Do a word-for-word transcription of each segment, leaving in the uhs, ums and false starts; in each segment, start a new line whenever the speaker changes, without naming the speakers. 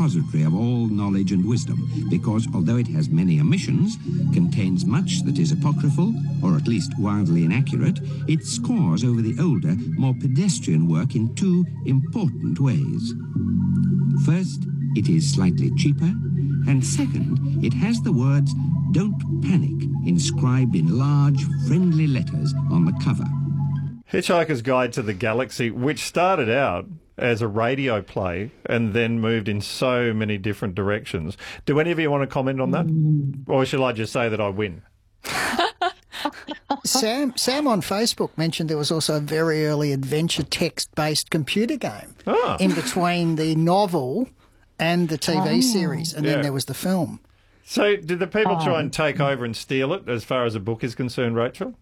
repository of all knowledge and wisdom, because although it has many omissions, contains much that is apocryphal, or at least wildly inaccurate, it scores over the older, more pedestrian work in two important ways. First, it is slightly cheaper, and second, it has the words "Don't Panic" inscribed in large, friendly letters on the cover.
Hitchhiker's Guide to the Galaxy, which started out as a radio play and then moved in so many different directions. Do any of you want to comment on that? Or shall I just say that I win?
Sam Sam on Facebook mentioned there was also a very early adventure text-based computer game
Ah.
in between the novel and the T V
Oh.
series, and
Yeah.
then there was the film.
So did the people try
Oh.
and take over and steal it as far as a book is concerned, Rachel?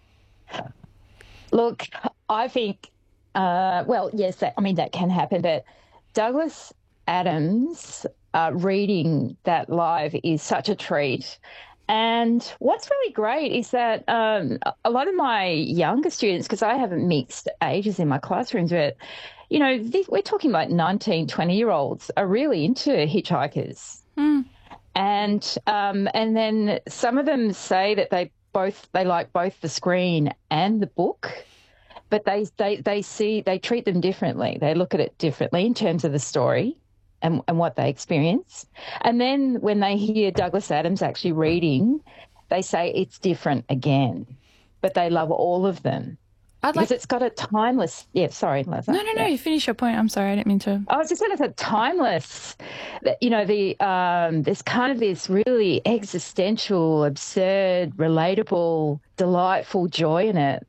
Look, I think, uh, well, yes, that, I mean, that can happen, but Douglas Adams uh, reading that live is such a treat. And what's really great is that um, a lot of my younger students, because I haven't mixed ages in my classrooms, but, you know, th- we're talking about nineteen, twenty-year-olds are really into Hitchhikers.
Mm.
And um, and then some of them say that they both they like both the screen and the book, but they they they see they treat them differently. They look at it differently in terms of the story and and what they experience. And then when they hear Douglas Adams actually reading, they say it's different again, but they love all of them.
I'd like
Because it's got a timeless. Yeah, sorry, Liza.
No, no, no.
Yeah.
You finish your point. I'm sorry. I didn't mean to.
I was just going to say timeless. That, you know, the um, there's kind of this really existential, absurd, relatable, delightful joy in it.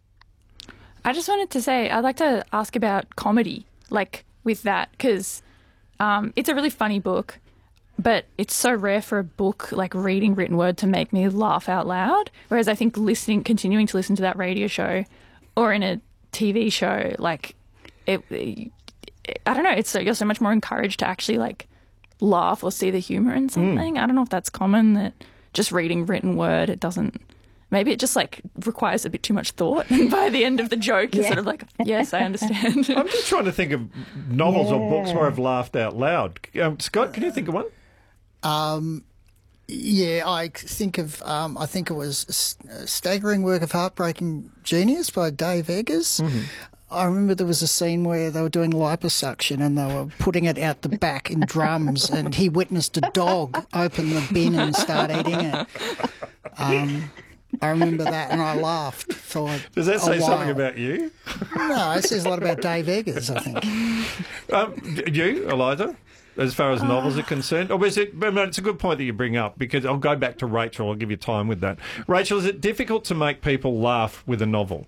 I just wanted to say I'd like to ask about comedy, like with that, because um, it's a really funny book, but it's so rare for a book like reading written word to make me laugh out loud. Whereas I think listening, continuing to listen to that radio show, or in a T V show, like it, it I don't know, it's so, you're so much more encouraged to actually like laugh or see the humour in something. Mm. I don't know if that's common, that just reading written word, it doesn't, maybe it just like requires a bit too much thought, and by the end of the joke, you're
Yeah.
sort of like, yes, I understand.
I'm just trying to think of novels
Yeah.
or books where I've laughed out loud. Um, Scott, can you think of one?
Um, yeah, I think of, um, I think it was a staggering work of heartbreaking genius by Dave Eggers.
Mm-hmm.
I remember there was a scene where they were doing liposuction and they were putting it out the back in drums, and he witnessed a dog open the bin and start eating it. Um, I remember that, and I laughed for
Does that
a
say
while.
something about you?
No, it says a lot about Dave Eggers, I think.
Um, you, Eliza, as far as novels are concerned? Or is it, I mean, it's a good point that you bring up, because I'll go back to Rachel. I'll give you time with that. Rachel, is it difficult to make people laugh with a novel?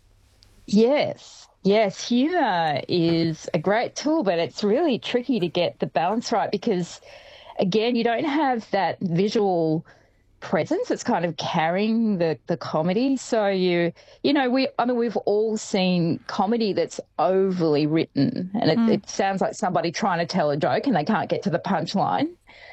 Yes. Yes, humour is a great tool, but it's really tricky to get the balance right because, again, you don't have that visual presence. It's kind of carrying the, the comedy. So you, you know, we, I mean, we've all seen comedy that's overly written, and it, mm. it sounds like somebody trying to tell a joke and they can't get to the punchline.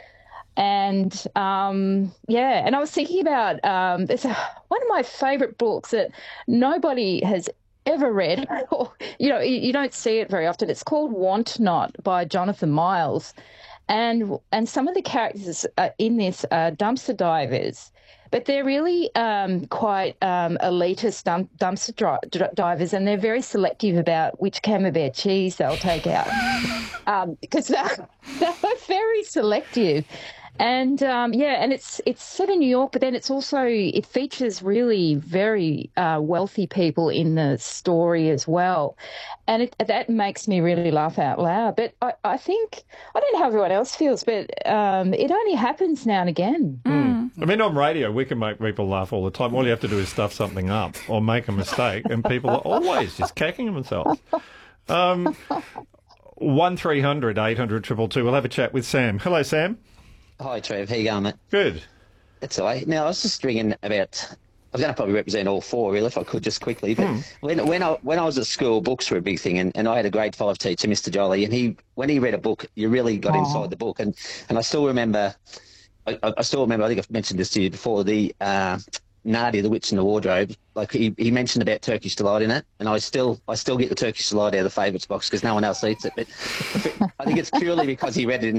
And um, yeah, and I was thinking about um, there's a, one of my favourite books that nobody has ever read, or, you know, you, you don't see it very often. It's called Want Not by Jonathan Miles. And and some of the characters uh, in this are dumpster divers, but they're really um, quite um, elitist dump, dumpster dri- divers, and they're very selective about which Camembert cheese they'll take out um, because they're, they're very selective. And um, yeah, and it's it's set in New York, but then it's also it features really very uh, wealthy people in the story as well, and it, that makes me really laugh out loud. But I, I think I don't know how everyone else feels, but um, it only happens now and again.
Mm. I mean, on radio, we can make people laugh all the time. All you have to do is stuff something up or make a mistake, and people are always just cacking themselves. Um, one three hundred eight hundred two two two. We'll have a chat with Sam. Hello, Sam.
Hi, Trev. How you going, mate?
Good.
That's all right. Now, I was just ringing about... I was going to probably represent all four, really, if I could, just quickly. But hmm. when when I when I was at school, books were a big thing, and, and I had a grade five teacher, Mister Jolly, and he when he read a book, you really got Aww. inside the book. And, and I still remember... I, I still remember, I think I've mentioned this to you before, the... Uh, Nadia, the Witch in the Wardrobe, like he, he mentioned about Turkish delight in it, and I still I still get the Turkish delight out of the favourites box because no one else eats it. But I think it's purely because he read it in